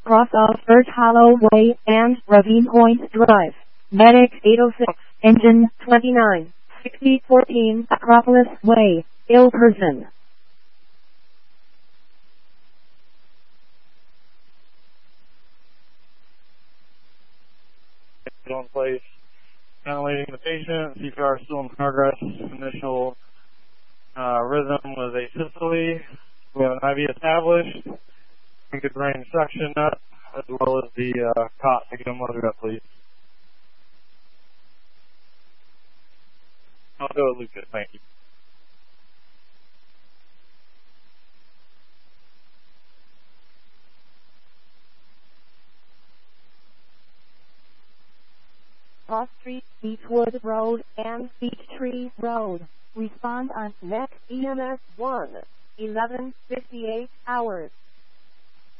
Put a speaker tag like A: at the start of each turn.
A: cross of Birch Hollow Way and Ravine Point Drive. Medic 806, engine 29, 6014 Acropolis Way, ill person.
B: Still in place. Ventilating the patient. CPR still in progress. Initial rhythm was asystole. We have an IV established. We could bring suction up as well as the cot to get him loaded up, please. I'll go with Lucas. Thank you.
A: Cross Street, Beechwood Road, and Beechtree Road. Respond on next EMS 1, 11:58 hours.